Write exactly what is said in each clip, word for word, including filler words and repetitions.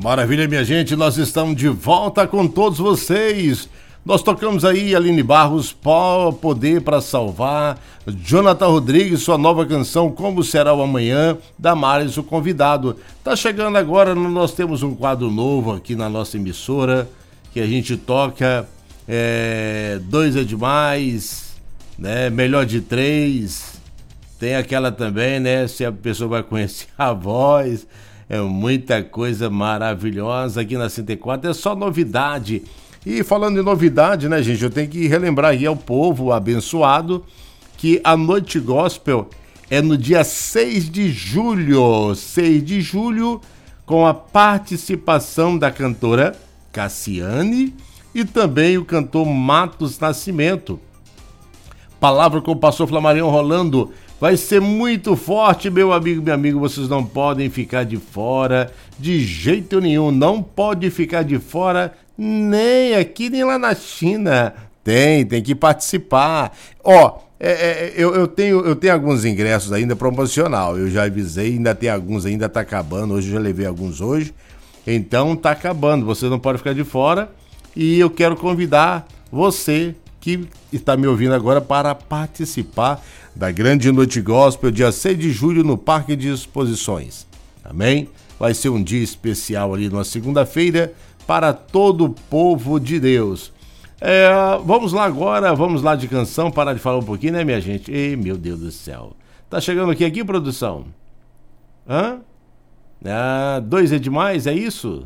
Maravilha, minha gente, nós estamos de volta com todos vocês. Nós tocamos aí Aline Barros, Poder para Salvar, Jonathan Rodrigues, sua nova canção Como Será o Amanhã, Damares, o convidado. Tá chegando agora, nós temos um quadro novo aqui na nossa emissora, que a gente toca é, Dois é Demais, né? Melhor de Três, tem aquela também, né? Se a pessoa vai conhecer a voz, é muita coisa maravilhosa aqui na cento e quatro, é só novidade. E falando em novidade, né, gente, eu tenho que relembrar aí ao povo abençoado que a Noite Gospel é no dia seis de julho, seis de julho, com a participação da cantora Cassiane e também o cantor Matos Nascimento. Palavra com o pastor Flamarion rolando, vai ser muito forte, meu amigo, meu amigo, vocês não podem ficar de fora, de jeito nenhum, não pode ficar de fora, nem aqui, nem lá na China. Tem, tem que participar. Ó, é, é, eu, eu, tenho, eu tenho alguns ingressos ainda promocional. Eu já avisei, ainda tem alguns, ainda tá acabando. Hoje eu já levei alguns hoje. Então tá acabando, você não pode ficar de fora. E eu quero convidar você que está me ouvindo agora para participar da Grande Noite Gospel, dia seis de julho, no Parque de Exposições. Amém? Vai ser um dia especial ali, numa segunda-feira, para todo o povo de Deus. É, vamos lá agora, vamos lá de canção, parar de falar um pouquinho, né, minha gente? Ei, meu Deus do céu. Tá chegando aqui, aqui, produção? Hã? Ah, dois é demais, é isso?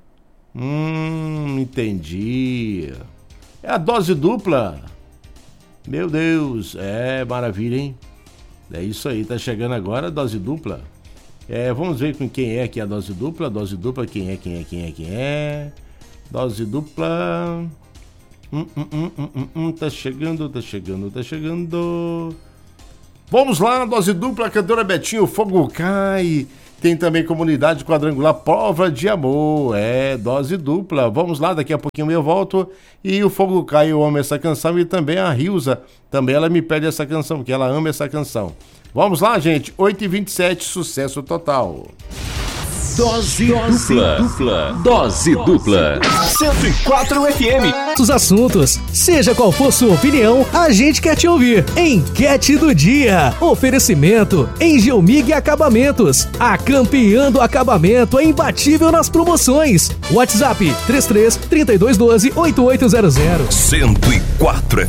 Hum, entendi. É a dose dupla. Meu Deus, é maravilha, hein? É isso aí, tá chegando agora a dose dupla. É, vamos ver com quem é aqui a dose dupla. Dose dupla, quem é, quem é, quem é, quem é? Dose dupla. Hum, hum, hum, hum, hum, hum, tá chegando, tá chegando, tá chegando. Vamos lá, dose dupla, cantora Betinho, Fogo Cai. Tem também Comunidade Quadrangular, Prova de Amor. É, dose dupla. Vamos lá, daqui a pouquinho eu volto. E o Fogo Cai, eu amo essa canção. E também a Rilza, também ela me pede essa canção, porque ela ama essa canção. Vamos lá, gente, oito e vinte e sete, sucesso total. Dose, Dose dupla. dupla. Dose dupla. cento e quatro F M. Os assuntos, seja qual for sua opinião, a gente quer te ouvir. Enquete do dia. Oferecimento Engelmig Acabamentos. A campeã do acabamento é imbatível nas promoções. WhatsApp três três, trinta e dois, doze, oitenta e oito zero zero. cento e quatro F M.